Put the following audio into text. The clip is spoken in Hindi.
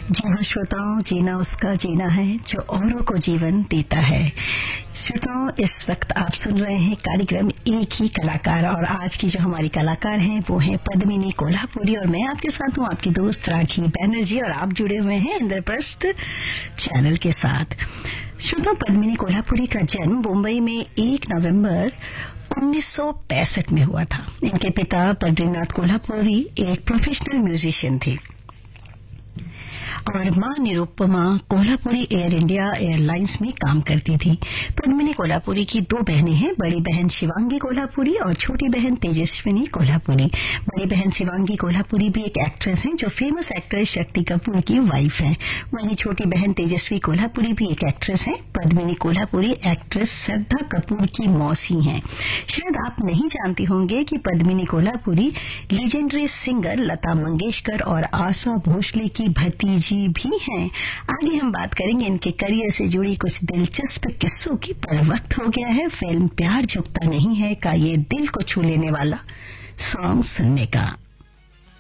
जी हाँ श्रोताओं, जीना उसका जीना है जो औरों को जीवन देता है। श्रोताओं, इस वक्त आप सुन रहे हैं कार्यक्रम एक ही कलाकार, और आज की जो हमारी कलाकार हैं वो हैं पद्मिनी कोल्हापुरी, और मैं आपके साथ हूँ, आपकी दोस्त राखी बैनर्जी, और आप जुड़े हुए हैं इंद्रप्रस्थ चैनल के साथ। श्रोताओं, पद्मिनी कोल्हापुरी का जन्म मुंबई में 1 नवंबर 1965 में हुआ था। इनके पिता बद्रीनाथ कोल्हापुरी एक प्रोफेशनल म्यूजिशियन थे और मां Nirupama Kolhapuri air India airlines में काम करती थी। पद्मिनी कोल्हापुरी की 2 बहनें हैं, बड़ी बहन शिवांगी कोल्हापुरी और छोटी बहन तेजस्विनी कोल्हापुरी। बड़ी बहन शिवांगी कोल्हापुरी भी एक एक्ट्रेस हैं जो फेमस एक्टर शक्ति कपूर की वाइफ हैं। वहीं छोटी बहन तेजस्वी कोल्हापुरी भी एक एक्ट्रेस हैं। पद्मिनी कोल्हापुरी एक्ट्रेस श्रद्धा कपूर की मौसी हैं। शायद आप नहीं जानती होंगे कि पद्मिनी कोल्हापुरी लीजेंडरी सिंगर लता मंगेशकर और आशा भोसले की भतीजी भी हैं। आगे हम बात करेंगे इनके करियर से जुड़ी कुछ दिलचस्प किस्सों की, पर वक्त हो गया है फिल्म प्यार झुकता नहीं है का ये दिल को छू लेने वाला सॉन्ग सुनने का।